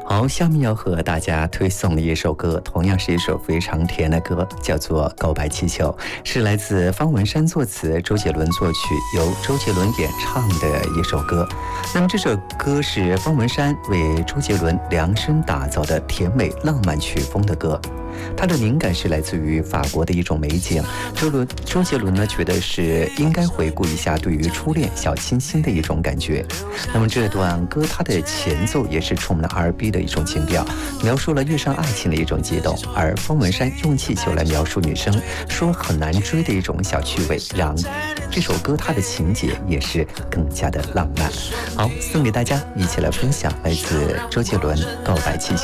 好，下面要和大家推送的一首歌，同样是一首非常甜的歌，叫做《告白气球》，是来自方文山作词、周杰伦作曲，由周杰伦演唱的一首歌。那么这首歌是方文山为周杰伦量身打造的甜美浪漫曲风的歌。它的灵感是来自于法国的一种美景，周杰伦呢觉得是应该回顾一下对于初恋小清新的一种感觉。那么这段歌它的前奏也是充满了 R&B 的一种情调，描述了遇上爱情的一种激动，而方文山用气球来描述女生说很难追的一种小趣味，让这首歌它的情节也是更加的浪漫。好，送给大家一起来分享来自周杰伦《告白气球》。